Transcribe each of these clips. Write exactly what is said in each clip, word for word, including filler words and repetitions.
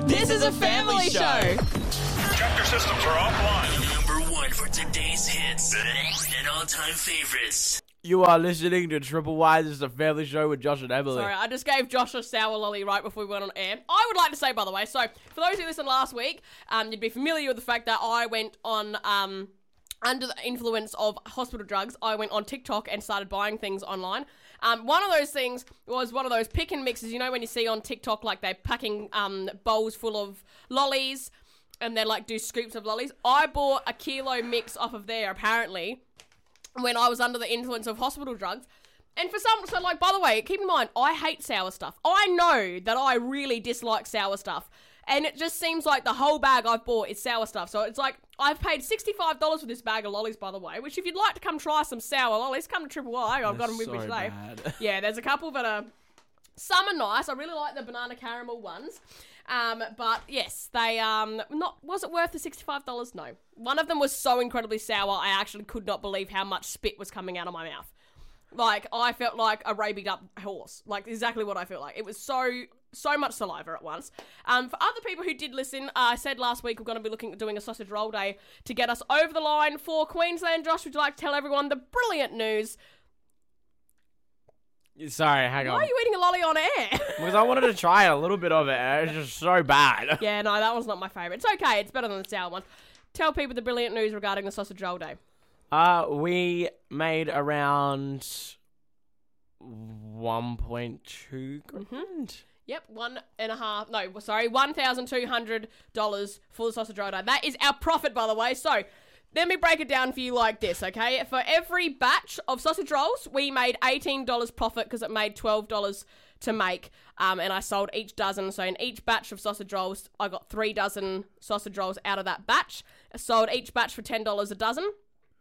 This is a family show. Tractor systems are offline. Number one for today's hits and all-time favorites. You are listening to Triple Y. This is a family show with Josh and Emily. Sorry, I just gave Josh a sour lolly right before we went on air. I would like to say, by the way, so for those who listened last week, um, you'd be familiar with the fact that I went on, um, under the influence of hospital drugs, I went on TikTok and started buying things online. Um, one of those things was one of those pick and mixes. You know when you see on TikTok, like they're packing um, bowls full of lollies and then like do scoops of lollies. I bought a kilo mix off of there, apparently, when I was under the influence of hospital drugs. And for some, so like, by the way, keep in mind, I hate sour stuff. I know that I really dislike sour stuff. And it just seems like the whole bag I've bought is sour stuff. So it's like, I've paid sixty-five dollars for this bag of lollies, by the way, which if you'd like to come try some sour lollies, come to Triple Y. I've got them with me so today. bad. Yeah, there's a couple that are, some are nice. I really like the banana caramel ones. Um, but yes, they, um, not, was it worth the sixty-five dollars? No. One of them was so incredibly sour, I actually could not believe how much spit was coming out of my mouth. Like, I felt like a rabied up horse. Like, exactly what I felt like. It was so, so much saliva at once. Um, for other people who did listen, uh, I said last week we're going to be looking at doing a sausage roll day to get us over the line for Queensland. Josh, would you like to tell everyone the brilliant news? Sorry, hang on. Why are you eating a lolly on air? Because I wanted to try a little bit of it. It's just so bad. Yeah, no, that one's not my favourite. It's okay. It's better than the sour one. Tell people the brilliant news regarding the sausage roll day. Uh, we made around one point two grand. Mm-hmm. Yep, one and a half, no, sorry, one thousand two hundred dollars for the sausage roll day. That is our profit, by the way. So, let me break it down for you like this, okay? For every batch of sausage rolls, we made eighteen dollars profit because it made twelve dollars to make, um, and I sold each dozen. So in each batch of sausage rolls, I got three dozen sausage rolls out of that batch. I sold each batch for ten dollars a dozen.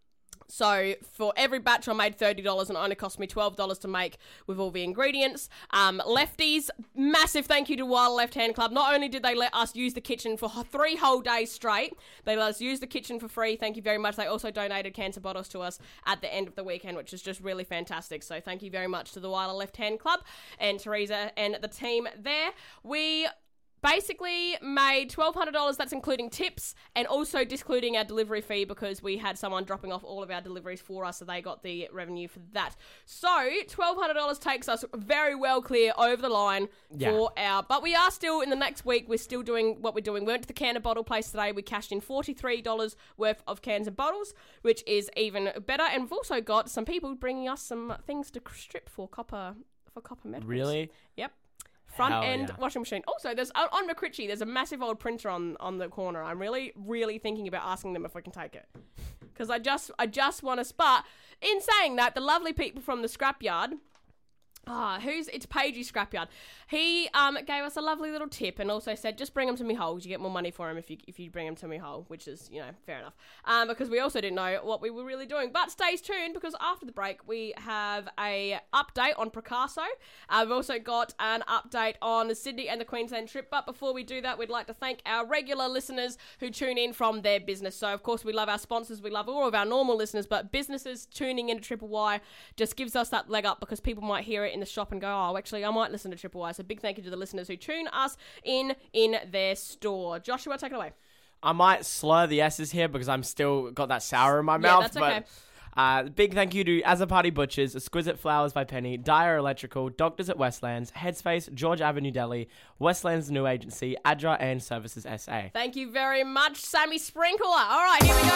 So for every batch, I made thirty dollars and it only cost me twelve dollars to make with all the ingredients. Um, Lefties, massive thank you to Wild Left Hand Club. Not only did they let us use the kitchen for three whole days straight, they let us use the kitchen for free. Thank you very much. They also donated cancer bottles to us at the end of the weekend, which is just really fantastic. So thank you very much to the Wild Left Hand Club and Teresa and the team there. We basically made twelve hundred dollars, that's including tips, and also discluding our delivery fee because we had someone dropping off all of our deliveries for us, so they got the revenue for that. So, twelve hundred dollars takes us very well clear over the line Yeah. for our... But we are still, in the next week, we're still doing what we're doing. We went to the can and bottle place today. We cashed in forty-three dollars worth of cans and bottles, which is even better. And we've also got some people bringing us some things to strip for copper, for copper medals. Really? Yep. Front Hell end yeah. washing machine. Also, there's on on McRitchie, there's a massive old printer on, on the corner. I'm really, really thinking about asking them if we can take it. Because I just I just want to spot. In saying that, the lovely people from the scrapyard, ah, who's, it's Pagey Scrapyard. He um gave us a lovely little tip and also said, just bring them to me whole. You get more money for them if you if you bring them to me whole, which is, you know, fair enough. Um, because we also didn't know what we were really doing. But stay tuned because after the break, we have a update on Picasso. Uh, we've also got an update on Sydney and the Queensland trip. But before we do that, we'd like to thank our regular listeners who tune in from their business. So, of course, we love our sponsors. We love all of our normal listeners. But businesses tuning into Triple Y just gives us that leg up because people might hear it in the shop and go, oh, actually, I might listen to Triple Y. So big thank you to the listeners who tune us in in their store. Joshua, take it away. I might slur the S's here because I'm still got that sour in my Yeah, mouth. that's okay. But uh, big thank you to As a Party Butchers, Exquisite Flowers by Penny, Dyer Electrical, Doctors at Westlands, Headspace, George Avenue Delhi, Westlands New Agency, Adra and Services S A. Thank you very much, Sammy Sprinkler. All right, here we go.